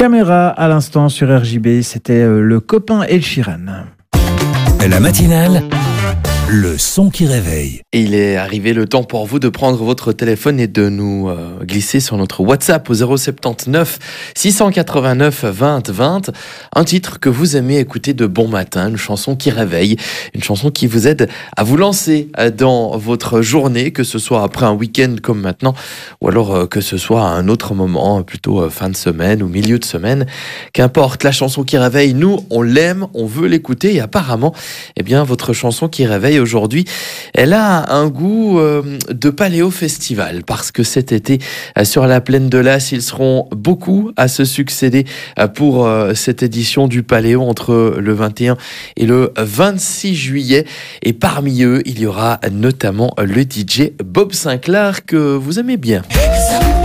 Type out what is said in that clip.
Caméra à l'instant sur RJB, c'était le copain Ed Sheeran. La matinale, le son qui réveille. Et il est arrivé le temps pour vous de prendre votre téléphone et de nous glisser sur notre WhatsApp au 079 689 20 20 un titre que vous aimez écouter de bon matin, une chanson qui réveille, une chanson qui vous aide à vous lancer dans votre journée, que ce soit après un week-end comme maintenant, ou alors que ce soit à un autre moment, plutôt fin de semaine ou milieu de semaine. Qu'importe, la chanson qui réveille, nous on l'aime, on veut l'écouter, et apparemment, eh bien, votre chanson qui réveille aujourd'hui, elle a un goût de Paléo Festival, parce que cet été, sur la plaine de Las, ils seront beaucoup à se succéder pour cette édition du Paléo entre le 21 et le 26 juillet. Et parmi eux, il y aura notamment le DJ Bob Sinclair, que vous aimez bien.